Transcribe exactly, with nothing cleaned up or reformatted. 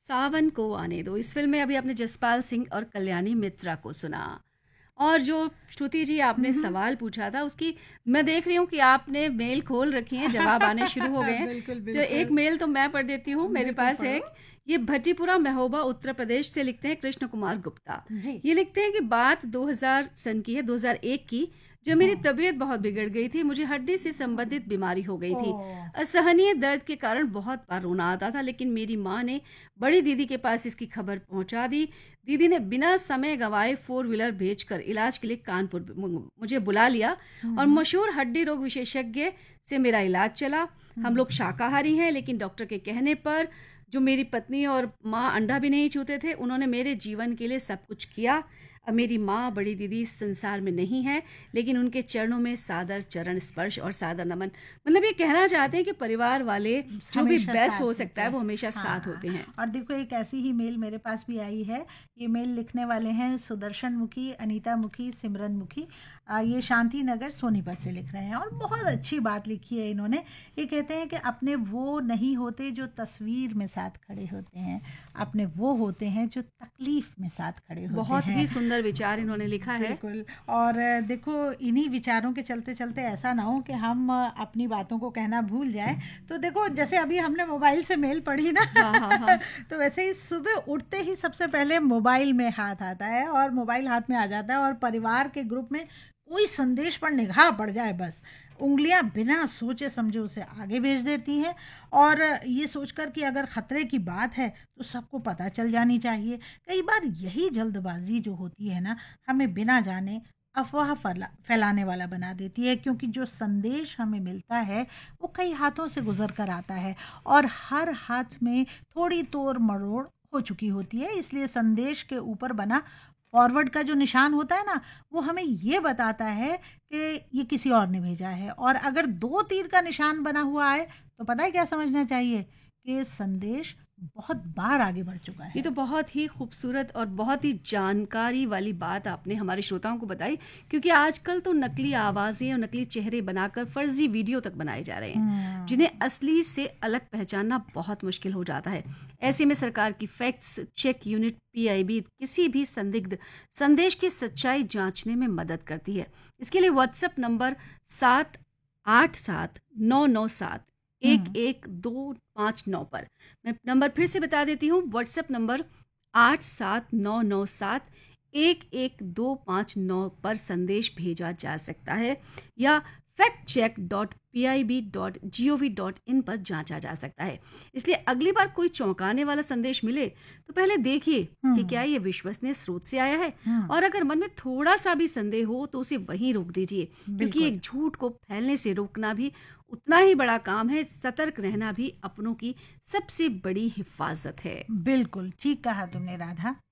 सावन को आने दो। इस फिल्म में अभी आपने जसपाल सिंह और कल्याणी मित्रा को सुना। और जो श्रुति जी आपने हम्म। सवाल पूछा था उसकी मैं देख रही हूँ कि आपने मेल खोल रखी है, जवाब आने शुरू हो गए हैं। बिल्कुल तो एक बिल्कुल। मेल तो मैं पढ़ देती हूँ, मेरे बिल्कुल पास है। पढ़ो। ये भट्टीपुरा महोबा उत्तर प्रदेश से लिखते हैं कृष्ण कुमार गुप्ता। जी। ये लिखते हैं कि बात दो हज़ार सन की है, दो हज़ार एक की, जब मेरी हाँ। तबीयत बहुत बिगड़ गई थी। मुझे हड्डी से संबंधित बीमारी हो गई थी। ओ। असहनीय दर्द के कारण बहुत बार रोना आता था, लेकिन मेरी माँ ने बड़ी दीदी के पास इसकी खबर पहुंचा दी। दीदी ने बिना समय गंवाए फोर व्हीलर भेजकर इलाज के लिए कानपुर मुझे बुला लिया और हम्म। मशहूर हड्डी रोग विशेषज्ञ से मेरा इलाज चला। हम लोग शाकाहारी हैं, लेकिन डॉक्टर के कहने पर, जो मेरी पत्नी और माँ अंडा भी नहीं छूते थे, उन्होंने मेरे जीवन के लिए सब कुछ किया। अब मेरी माँ बड़ी दीदी इस संसार में नहीं है, लेकिन उनके चरणों में सादर चरण स्पर्श और सादर नमन। मतलब ये कहना चाहते हैं कि परिवार वाले जो भी हमेशा बेस्ट साथ हो होते सकता है हैं। वो हमेशा साथ हाँ। होते हैं। और देखो एक ऐसी ही मेल मेरे पास भी आई है। ये मेल लिखने वाले हैं सुदर्शन मुखी, अनीता मुखी, सिमरन मुखी। आ, ये शांति नगर सोनीपत से लिख रहे हैं और बहुत अच्छी बात लिखी है इन्होंने। ये कहते हैं कि अपने वो नहीं होते जो तस्वीर में साथ खड़े होते हैं, अपने वो होते हैं जो तकलीफ में साथ खड़े होते बहुत हैं। ही सुंदर विचार इन्होंने लिखा है। बिल्कुल। और देखो इन्हीं विचारों के चलते चलते ऐसा ना हो कि हम अपनी बातों को कहना भूल जाए। तो देखो जैसे अभी हमने मोबाइल से मेल पढ़ी ना, हाँ हाँ हाँ। तो वैसे ही सुबह उठते ही सबसे पहले मोबाइल में हाथ आता है और मोबाइल हाथ में आ जाता है और परिवार के ग्रुप में कोई संदेश पर निगाह पड़ जाए, बस उंगलियां बिना सोचे समझे उसे आगे भेज देती हैं। और ये सोचकर कि अगर खतरे की बात है तो सबको पता चल जानी चाहिए। कई बार यही जल्दबाजी जो होती है ना, हमें बिना जाने अफवाह फैला फैलाने वाला बना देती है, क्योंकि जो संदेश हमें मिलता है वो कई हाथों से गुजर कर आता है और हर हाथ में थोड़ी तोड़ मरोड़ हो चुकी होती है। इसलिए संदेश के ऊपर बना फॉरवर्ड का जो निशान होता है ना, वो हमें ये बताता है कि ये किसी और ने भेजा है। और अगर दो तीर का निशान बना हुआ है तो पता है क्या समझना चाहिए कि संदेश बहुत बार आगे बढ़ चुका है। ये तो बहुत ही खूबसूरत और बहुत ही जानकारी वाली बात आपने हमारे श्रोताओं को बताई, क्योंकि आजकल तो नकली आवाज़ें और नकली चेहरे बनाकर फर्जी वीडियो तक बनाए जा रहे हैं, जिन्हें असली से अलग पहचानना बहुत मुश्किल हो जाता है। ऐसे में सरकार की फैक्ट्स चेक यूनिट पीआईबी किसी भी संदिग्ध संदेश की सच्चाई जांचने में मदद करती है। इसके लिए व्हाट्सएप नंबर सात आठ सात नौ नौ सात एक एक दो पाँच नौ पर, मैं नंबर फिर से बता देती हूँ, व्हाट्सएप नंबर आठ सात नौ नौ सात एक एक दो पाँच नौ पर संदेश भेजा जा सकता है या fact check dot P I B dot G O V dot in पर जांचा जा सकता है। इसलिए अगली बार कोई चौंकाने वाला संदेश मिले तो पहले देखिए कि क्या ये विश्वसनीय स्रोत से आया है, और अगर मन में थोड़ा सा भी संदेह हो तो उसे वहीं रोक दीजिए, क्योंकि एक झूठ को फैलने से रोकना भी उतना ही बड़ा काम है। सतर्क रहना भी अपनों की सबसे बड़ी हिफाजत है। बिल्कुल ठीक कहा तुमने राधा।